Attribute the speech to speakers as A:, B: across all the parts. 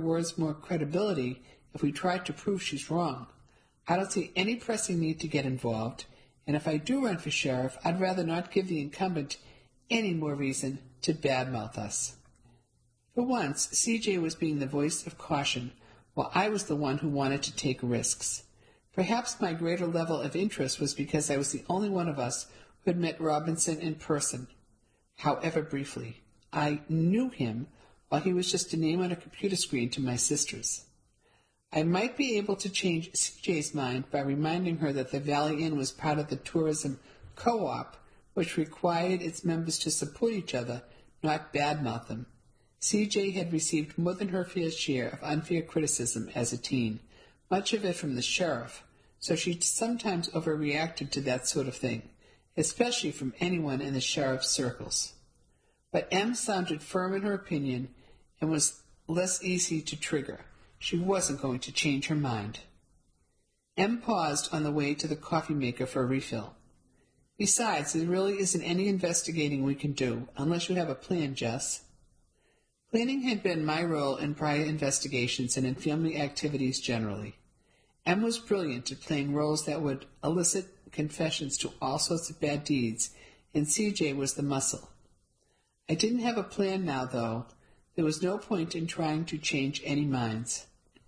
A: words more credibility if we try to prove she's wrong. I don't see any pressing need to get involved, and if I do run for sheriff, I'd rather not give the incumbent any more reason to badmouth us." For once, CJ was being the voice of caution, while I was the one who wanted to take risks. Perhaps my greater level of interest was because I was the only one of us who had met Robinson in person, however briefly. I knew him, while he was just a name on a computer screen to my sisters. I might be able to change CJ's mind by reminding her that the Valley Inn was part of the tourism co-op, which required its members to support each other, not badmouth them. CJ had received more than her fair share of unfair criticism as a teen, much of it from the sheriff, so she sometimes overreacted to that sort of thing, especially from anyone in the sheriff's circles. But Em sounded firm in her opinion and was less easy to trigger. She wasn't going to change her mind. Em paused on the way to the coffee maker for a refill. "Besides, there really isn't any investigating we can do, unless you have a plan, Jess." Planning had been my role in prior investigations and in family activities generally. Em was brilliant at playing roles that would elicit confessions to all sorts of bad deeds, and CJ was the muscle. I didn't have a plan now, though. There was no point in trying to change any minds.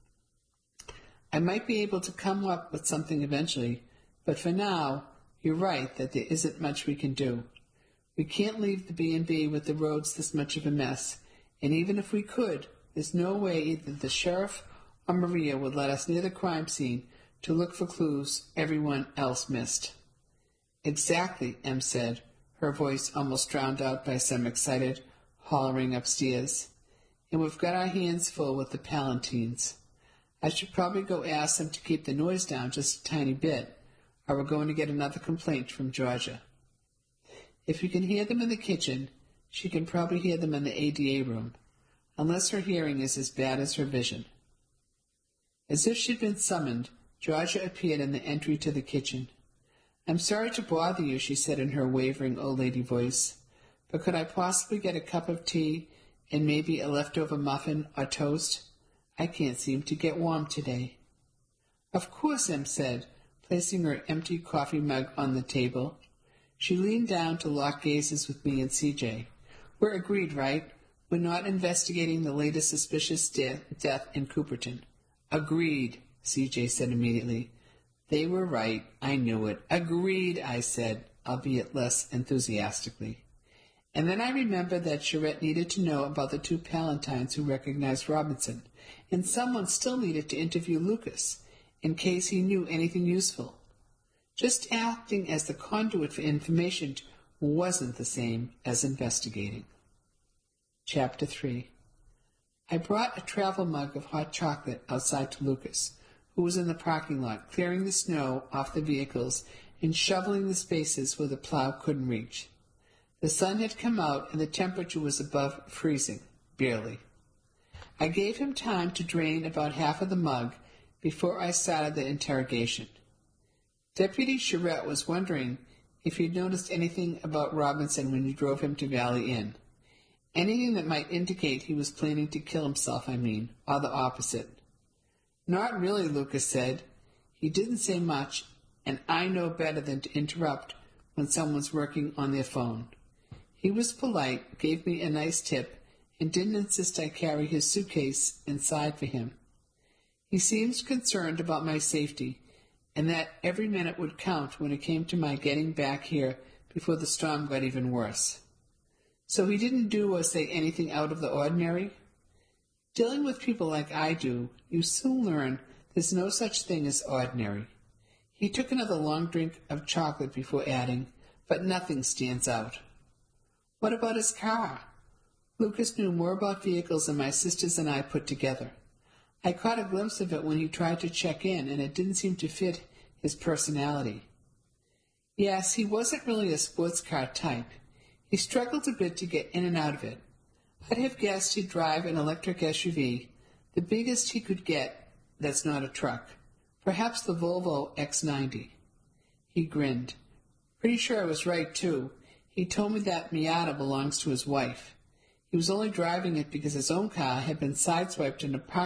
A: I might be able to come up with something eventually, but for now, you're right that there isn't much we can do. We can't leave the B&B with the roads this much of a mess, and even if we could, there's no way either the sheriff or Maria would let us near the crime scene to look for clues everyone else missed. "Exactly," Em said, her voice almost drowned out by some excited hollering upstairs. "And we've got our hands full with the Palantines. I should probably go ask them to keep the noise down just a tiny bit, or we're going to get another complaint from Georgia. If you can hear them in the kitchen, she can probably hear them in the ADA room, unless her hearing is as bad as her vision." As if she'd been summoned, Georgia appeared in the entry to the kitchen. "I'm sorry to bother you," she said in her wavering old lady voice, "but could I possibly get a cup of tea and maybe a leftover muffin or toast? I can't seem to get warm today." "Of course," Em said, placing her empty coffee mug on the table. She leaned down to lock gazes with me and CJ. "We're agreed, right? We're not investigating the latest suspicious death in Cooperton." "Agreed," CJ said immediately. They were right. I knew it. "Agreed," I said, albeit less enthusiastically. And then I remembered that Charette needed to know about the two Palantines who recognized Robinson, and someone still needed to interview Lucas, in case he knew anything useful. Just acting as the conduit for information wasn't the same as investigating. Chapter 3. I brought a travel mug of hot chocolate outside to Lucas, who was in the parking lot, clearing the snow off the vehicles and shoveling the spaces where the plow couldn't reach. The sun had come out, and the temperature was above freezing, barely. I gave him time to drain about half of the mug before I started the interrogation. Deputy Charette was wondering if he'd noticed anything about Robinson when you drove him to Valley Inn. Anything that might indicate he was planning to kill himself, or the opposite. "Not really," Lucas said. "He didn't say much, and I know better than to interrupt when someone's working on their phone. He was polite, gave me a nice tip, and didn't insist I carry his suitcase inside for him. He seemed concerned about my safety, and that every minute would count when it came to my getting back here before the storm got even worse. So he didn't do or say anything out of the ordinary? Dealing with people like I do, you soon learn there's no such thing as ordinary." He took another long drink of chocolate before adding, "But nothing stands out." "What about his car?" Lucas knew more about vehicles than my sisters and I put together. I caught a glimpse of it when he tried to check in, and it didn't seem to fit his personality. Yes, he wasn't really a sports car type. He struggled a bit to get in and out of it. I'd have guessed he'd drive an electric SUV, the biggest he could get that's not a truck, perhaps the Volvo X90. He grinned. "Pretty sure I was right, too. He told me that Miata belongs to his wife. He was only driving it because his own car had been sideswiped in a